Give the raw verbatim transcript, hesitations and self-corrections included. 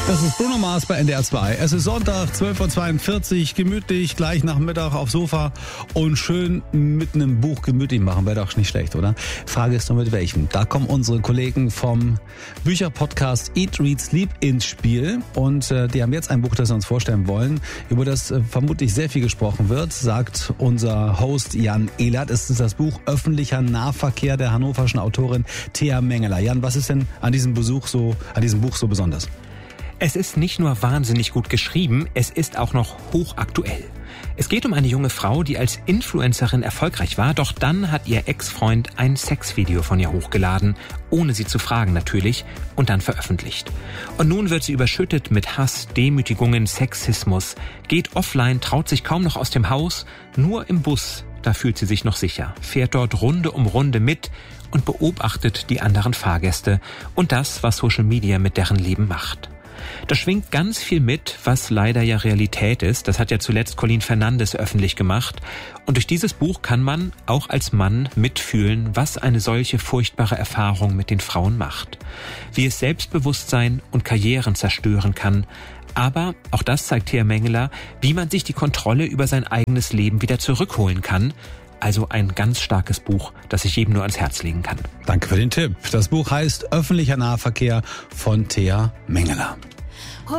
Das ist Bruno Mars bei N D R zwei. Es ist Sonntag, zwölf Uhr zweiundvierzig, gemütlich, gleich nach Mittag aufs Sofa und schön mit einem Buch gemütlich machen. Wäre doch nicht schlecht, oder? Frage ist nur mit welchem. Da kommen unsere Kollegen vom Bücherpodcast Eat, Read, Sleep ins Spiel. Und äh, die haben jetzt ein Buch, das sie uns vorstellen wollen, über das äh, vermutlich sehr viel gesprochen wird, sagt unser Host Jan Ehlert. Es ist das Buch Öffentlicher Nahverkehr der hannoverschen Autorin Thea Mengeler. Jan, was ist denn an diesem Besuch so, an diesem Buch so besonders? Es ist nicht nur wahnsinnig gut geschrieben, es ist auch noch hochaktuell. Es geht um eine junge Frau, die als Influencerin erfolgreich war, doch dann hat ihr Ex-Freund ein Sexvideo von ihr hochgeladen, ohne sie zu fragen natürlich, und dann veröffentlicht. Und nun wird sie überschüttet mit Hass, Demütigungen, Sexismus, geht offline, traut sich kaum noch aus dem Haus, nur im Bus, da fühlt sie sich noch sicher, fährt dort Runde um Runde mit und beobachtet die anderen Fahrgäste und das, was Social Media mit deren Leben macht. Da schwingt ganz viel mit, was leider ja Realität ist. Das hat ja zuletzt Colin Fernandes öffentlich gemacht. Und durch dieses Buch kann man auch als Mann mitfühlen, was eine solche furchtbare Erfahrung mit den Frauen macht. Wie es Selbstbewusstsein und Karrieren zerstören kann. Aber, auch das zeigt Thea Mengeler, wie man sich die Kontrolle über sein eigenes Leben wieder zurückholen kann. Also ein ganz starkes Buch, das ich jedem nur ans Herz legen kann. Danke für den Tipp. Das Buch heißt Öffentlicher Nahverkehr von Thea Mengeler.